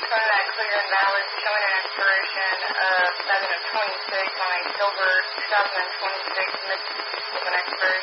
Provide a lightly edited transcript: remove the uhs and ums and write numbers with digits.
showing that clear and valid, showing an expiration of 7 of 26 on a silver 2026 with an expiration